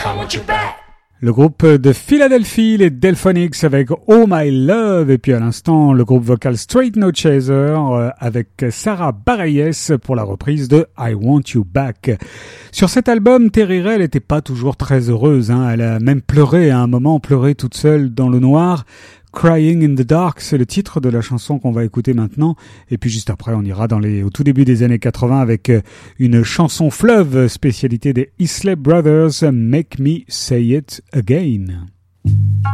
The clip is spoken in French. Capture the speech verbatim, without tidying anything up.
Le groupe de Philadelphie, les Delphonics avec Oh My Love, et puis à l'instant le groupe vocal Straight No Chaser euh, avec Sarah Bareilles pour la reprise de I Want You Back. Sur cet album, Terry Ray n'était pas toujours très heureuse, hein. Elle a même pleuré à un moment, pleuré toute seule dans le noir. Crying in the Dark, c'est le titre de la chanson qu'on va écouter maintenant. Et puis juste après, on ira dans les, au tout début des années quatre-vingts avec une chanson fleuve, spécialité des Isley Brothers, Make Me Say It Again.